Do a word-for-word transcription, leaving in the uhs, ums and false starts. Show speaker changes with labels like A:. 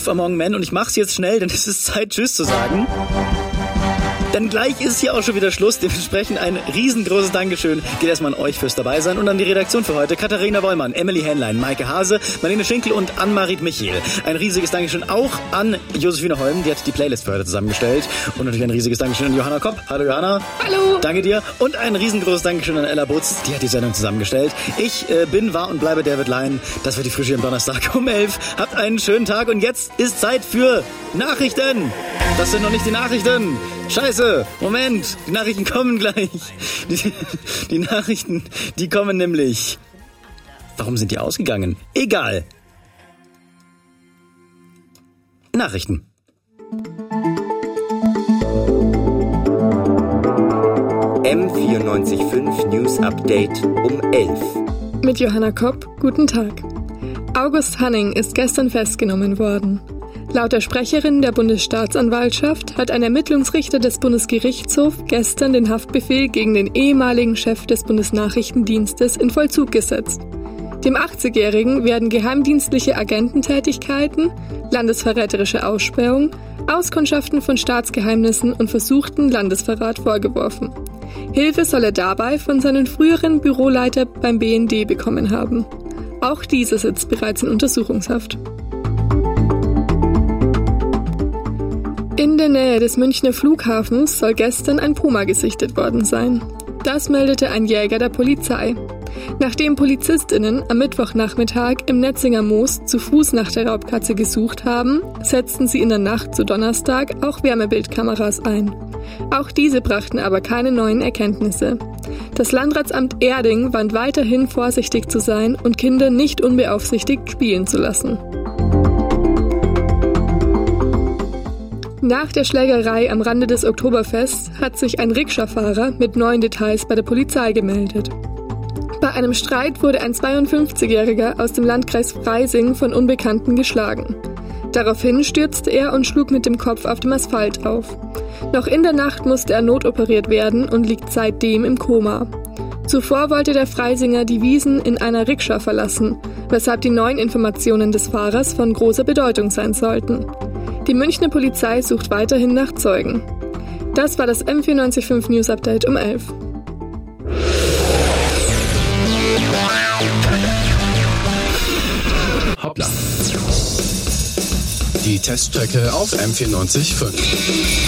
A: elf am Morgen, Man, und ich mach's jetzt schnell, denn es ist Zeit, Tschüss zu sagen. Denn gleich ist hier auch schon wieder Schluss. Dementsprechend ein riesengroßes Dankeschön geht erstmal an euch fürs Dabeisein und an die Redaktion für heute. Katharina Wollmann, Emily Hähnlein, Maike Hase, Marlene Schinkel und Ann-Marit Michel. Ein riesiges Dankeschön auch an Josephine Holm, die hat die Playlist für heute zusammengestellt. Und natürlich ein riesiges Dankeschön an Johanna Kopp. Hallo Johanna.
B: Hallo.
A: Danke dir. Und ein riesengroßes Dankeschön an Ella Butz, die hat die Sendung zusammengestellt. Ich äh, bin, war und bleibe David Lyon. Das wird die Frische am Donnerstag um elf. Habt einen schönen Tag und jetzt ist Zeit für Nachrichten. Das sind noch nicht die Nachrichten. Scheiße, Moment, die Nachrichten kommen gleich. Die, die Nachrichten, die kommen nämlich. Warum sind die ausgegangen? Egal. Nachrichten.
C: M vierundneunzig Komma fünf News Update um elf.
B: Mit Johanna Kopp, guten Tag. August Hanning ist gestern festgenommen worden. Laut der Sprecherin der Bundesstaatsanwaltschaft hat ein Ermittlungsrichter des Bundesgerichtshofs gestern den Haftbefehl gegen den ehemaligen Chef des Bundesnachrichtendienstes in Vollzug gesetzt. Dem achtzigjährigen werden geheimdienstliche Agententätigkeiten, landesverräterische Ausspähung, Auskundschaften von Staatsgeheimnissen und versuchten Landesverrat vorgeworfen. Hilfe soll er dabei von seinem früheren Büroleiter beim B N D bekommen haben. Auch dieser sitzt bereits in Untersuchungshaft. In der Nähe des Münchner Flughafens soll gestern ein Puma gesichtet worden sein. Das meldete ein Jäger der Polizei. Nachdem PolizistInnen am Mittwochnachmittag im Netzinger Moos zu Fuß nach der Raubkatze gesucht haben, setzten sie in der Nacht zu Donnerstag auch Wärmebildkameras ein. Auch diese brachten aber keine neuen Erkenntnisse. Das Landratsamt Erding warnt weiterhin, vorsichtig zu sein und Kinder nicht unbeaufsichtigt spielen zu lassen. Nach der Schlägerei am Rande des Oktoberfests hat sich ein Rikscha-Fahrer mit neuen Details bei der Polizei gemeldet. Bei einem Streit wurde ein zweiundfünfzigjähriger aus dem Landkreis Freising von Unbekannten geschlagen. Daraufhin stürzte er und schlug mit dem Kopf auf dem Asphalt auf. Noch in der Nacht musste er notoperiert werden und liegt seitdem im Koma. Zuvor wollte der Freisinger die Wiesn in einer Rikscha verlassen, weshalb die neuen Informationen des Fahrers von großer Bedeutung sein sollten. Die Münchner Polizei sucht weiterhin nach Zeugen. Das war das M vierundneunzig Komma fünf News Update um elf.
D: Hoppla. Die Teststrecke auf M vierundneunzig Komma fünf.